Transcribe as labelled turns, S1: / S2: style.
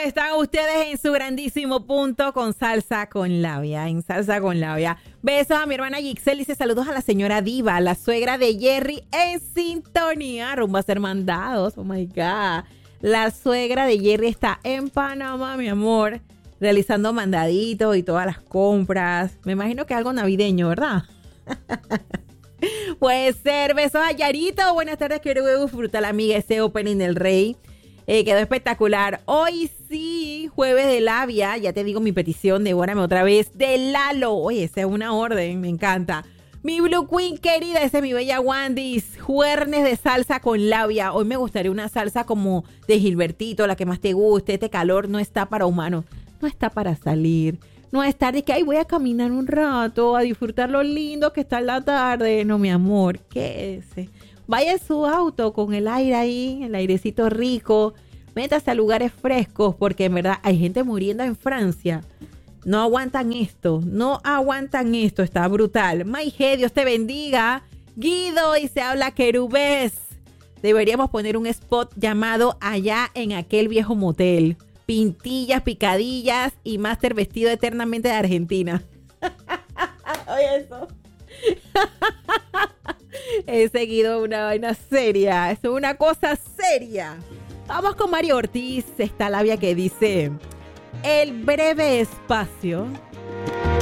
S1: están ustedes en su grandísimo punto con Salsa con Labia, en Salsa con Labia. Besos a mi hermana Gixel, dice saludos a la señora Diva, la suegra de Jerry en sintonía, rumbo a ser mandados, oh my God. La suegra de Jerry está en Panamá, mi amor, realizando mandaditos y todas las compras. Me imagino que algo navideño, ¿verdad? Puede ser. Besos a Yarito, buenas tardes, quiero disfrutar la amiga ese opening del Rey. Quedó espectacular. Hoy sí, jueves de Labia. Ya te digo mi petición, devórame otra vez. De Lalo. Oye, esa es una orden, me encanta. Mi Blue Queen querida, esa es mi bella Wandis. Juernes de salsa con Labia. Hoy me gustaría una salsa como de Gilbertito, la que más te guste. Este calor no está para humanos. No está para salir. No está de que, ay, voy a caminar un rato, a disfrutar lo lindo que está en la tarde. No, mi amor, quédese. Vaya en su auto con el aire ahí, el airecito rico. Métase a lugares frescos porque en verdad hay gente muriendo en Francia. No aguantan esto, está brutal. Maije, Dios te bendiga. Guido, y se habla querubés. Deberíamos poner un spot llamado Allá en aquel viejo motel. Pintillas, picadillas y máster vestido eternamente de Argentina. Oye, eso. He seguido una vaina seria. Es una cosa seria. Vamos con Mario Ortiz. Esta Labia que dice: el breve espacio